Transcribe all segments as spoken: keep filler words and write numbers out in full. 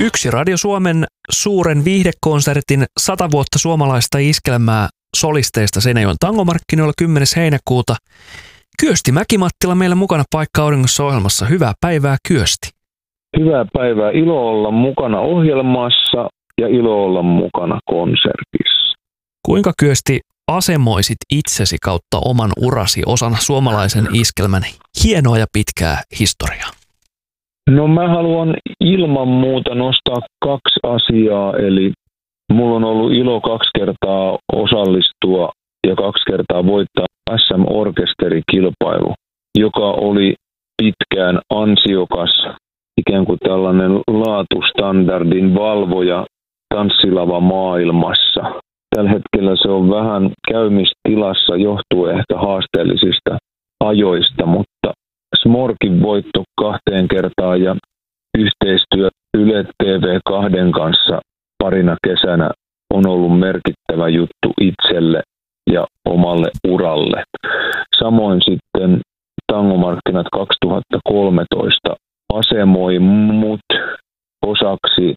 Yksi Radio Suomen suuren viihdekonsertin sata vuotta suomalaista iskelmää solisteista Seinäjoen tangomarkkinoilla kymmenes heinäkuuta. Kyösti Mäki-Mattila meillä mukana Paikka Auringossa -ohjelmassa. Hyvää päivää, Kyösti. Hyvää päivää. Ilo olla mukana ohjelmassa ja ilo olla mukana konsertissa. Kuinka, Kyösti, asemoisit itsesi kautta oman urasi osana suomalaisen iskelmän hienoa ja pitkää historiaa? No mä haluan ilman muuta nostaa kaksi asiaa, eli mulla on ollut ilo kaksi kertaa osallistua ja kaksi kertaa voittaa S M-orkesterikilpailu, joka oli pitkään ansiokas, ikään kuin tällainen laatustandardin valvoja tanssilava maailmassa. Tällä hetkellä se on vähän käymistilassa johtuen ehkä haasteellisista ajoista, mutta Smorkin voitto kahteen kertaan ja yhteistyö Yle T V kahden kanssa parina kesänä on ollut merkittävä juttu itselle ja omalle uralle. Samoin sitten Tangomarkkinat kaksituhattakolmetoista asemoi mut osaksi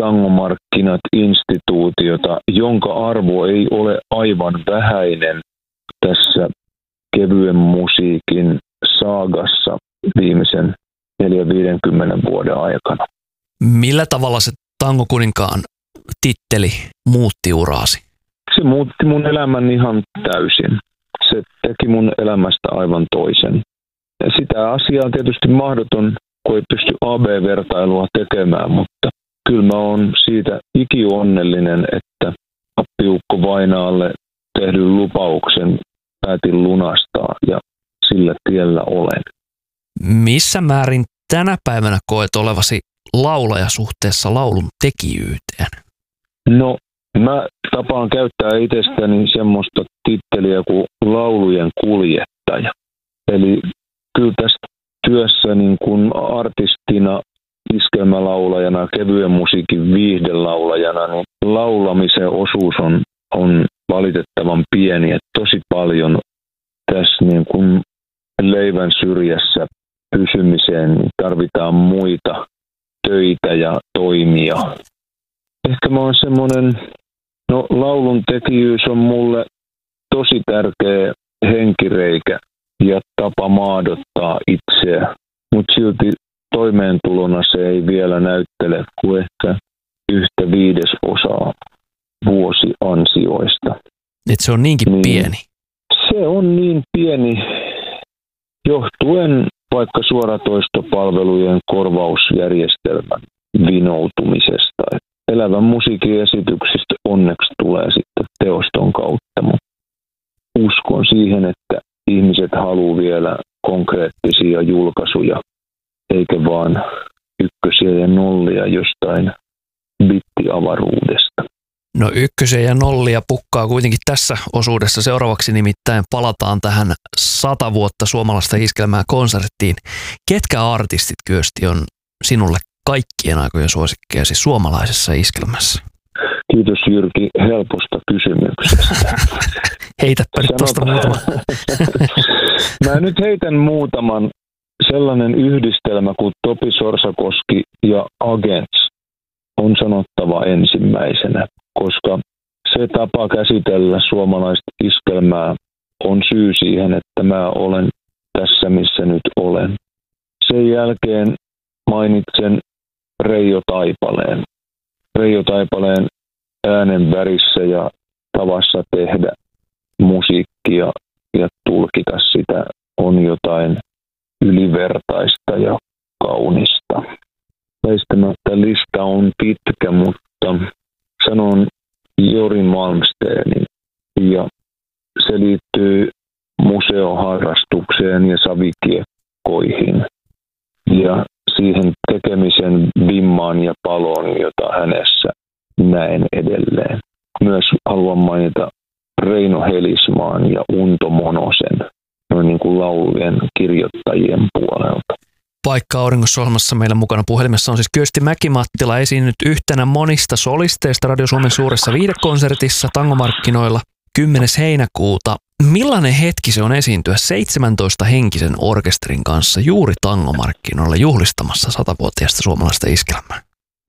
Tangomarkkinat-instituutiota, jonka arvo ei ole aivan vähäinen tässä kevyen musiikin saagassa viimeisen neljäkymmentä viisikymmentä vuoden aikana. Millä tavalla se tangokuninkaan titteli muutti uraasi? Se muutti mun elämän ihan täysin. Se teki mun elämästä aivan toisen. Ja sitä asiaa on tietysti mahdoton, kun ei pysty A B-vertailua tekemään, mutta kyllä mä oon siitä ikionnellinen, että Appiukko Vainaalle tehdyn lupauksen päätin lunastaa ja sillä tiellä olen. Missä määrin tänä päivänä koet olevasi laulaja suhteessa laulun tekijyyteen? No, mä tapaan käyttää itsestäni semmoista titteliä kuin laulujen kuljettaja. Eli kyllä tästä työssä niin kuin artistina, iskelmälaulajana, kevyen musiikin viihdelaulajana, niin laulamisen osuus on, on valitettavan pieni. Että tosi paljon tässä niin kuin leivän syrjässä pysymiseen tarvitaan muita töitä ja toimia. Ehkä mä oon semmoinen, no laulun tekijyys on mulle tosi tärkeä henkireikä ja tapa maadottaa itseä, mutta silti toimeentulona se ei vielä näyttele kuin ehkä yhtä viidesosaa vuosiansioista. Et se on niinkin niin, pieni? Se on niin pieni johtuen vaikka suoratoistopalvelujen korvausjärjestelmän vinoutumisesta. Elävän musiikin esityksistä onneksi tulee sitten teoston kautta, mutta uskon siihen, että ihmiset haluaa vielä konkreettisia julkaisuja, eikä vaan ykkösiä ja nollia jostain bittiavaruudesta. No ykkösiä ja nollia pukkaa kuitenkin tässä osuudessa. Seuraavaksi nimittäin palataan tähän sata vuotta suomalaista iskelmää konserttiin. Ketkä artistit, Kyösti, on sinulle kaikkien aikojen suosikkeja siis suomalaisessa iskelmässä? Kiitos Jyrki helposta kysymyksestä. Heitäpä nyt tuosta muutama. Mä nyt heitän muutaman. Sellainen yhdistelmä kuin Topi Sorsakoski ja Agents on sanottava ensimmäisenä, koska se tapa käsitellä suomalaista iskelmää on syy siihen, että mä olen tässä, missä nyt olen. Sen jälkeen mainitsen Reijo Taipaleen. Reijo Taipaleen äänen värissä ja tavassa tehdä musiikkia ja tulkita sitä on jotain ylivertaista ja kaunista. Väistämättä lista on pitkä, mutta sanon Jori Malmsteenin, ja se liittyy museoharrastukseen ja savikiekkoihin ja siihen tekemisen vimmaan ja paloon, jota hänessä näen edelleen. Myös haluan mainita Reino Helismaan ja Unto Monosen, noin niin kuin laulujen kirjoittajien puolelta. Paikka Auringossa -ohjelmassa meillä mukana puhelimessa on siis Kyösti Mäki-Mattila, esiinnyt yhtenä monista solisteista Radio Suomen suuressa viihdekonsertissa Tangomarkkinoilla kymmenes heinäkuuta. Millainen hetki se on esiintyä seitsemäntoista henkisen orkesterin kanssa juuri Tangomarkkinoilla juhlistamassa satavuotiaista suomalaista iskelmää?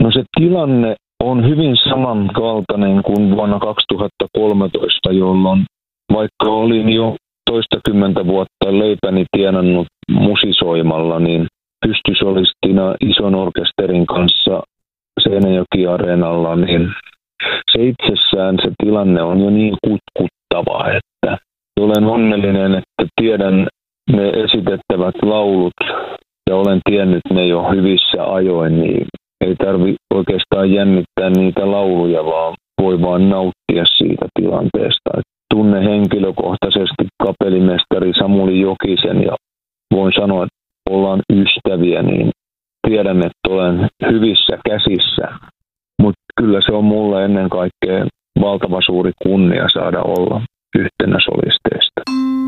No se tilanne on hyvin samankaltainen kuin vuonna kaksituhattakolmetoista, jolloin vaikka olin jo toistakymmentä vuotta leipäni tienannut musisoimalla, niin pystysolistina ison orkesterin kanssa Seinäjoki-areenalla, niin se itsessään se tilanne on jo niin kutkuttava, että olen onnellinen, että tiedän ne esitettävät laulut ja olen tiennyt ne jo hyvissä ajoin, niin ei tarvitse oikeastaan jännittää niitä lauluja, vaan voi vaan nauttia siitä tilanteesta. Tunne henkilökohtaisesti kapellimestari Samuli Jokisen ja voin sanoa, että ollaan ystäviä, niin tiedän, että olen hyvissä käsissä. Mutta kyllä se on mulle ennen kaikkea valtava suuri kunnia saada olla yhtenä solisteista.